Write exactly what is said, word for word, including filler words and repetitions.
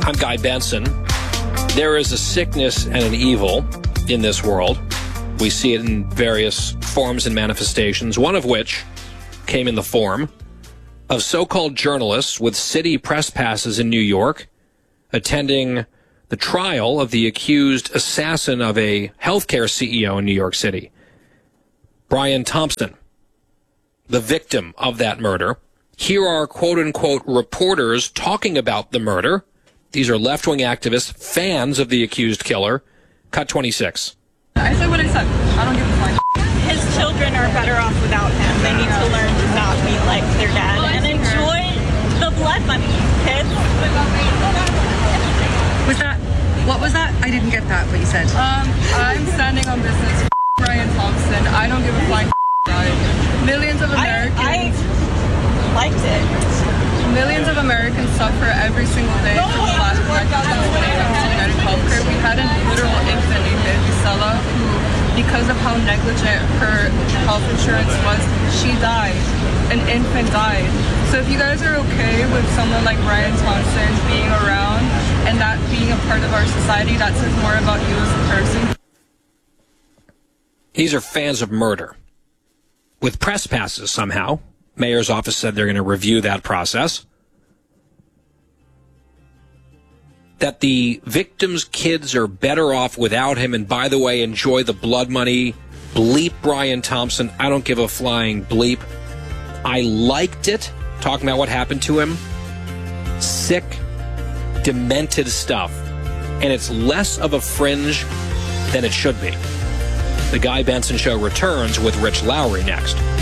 I'm Guy Benson. There is a sickness and an evil in this world. We see it in various forms and manifestations, one of which came in the form of so-called journalists with city press passes in New York attending the trial of the accused assassin of a healthcare C E O in New York City, Brian Thompson, the victim of that murder. Here are quote-unquote reporters talking about the murder. These are left-wing activists, fans of the accused killer. Cut twenty-six. I said what I said. I don't give a fuck. His children are better off without him. They need to learn to not be like their dad and enjoy the blood money, kids. Was that, what was that? I didn't get that, what you said. Um, I'm standing on business. Brian Thompson. I don't give a flying guy. Millions of Americans. I, I liked it. Millions of Americans suffer every single day from the lack of negligence when it comes to genetic health care. We had a literal infant named Isela who, because of how negligent her health insurance was, she died. An infant died. So if you guys are okay with someone like Brian Thompson being around and that being a part of our society, that says more about you as a person. These are fans of murder with press passes somehow. Mayor's office said they're going to review that process. That the victim's kids are better off without him, and by the way, enjoy the blood money. Bleep Brian Thompson. I don't give a flying bleep. I liked it, talking about what happened to him. Sick, demented stuff. And it's less of a fringe than it should be. The Guy Benson Show returns with Rich Lowry next.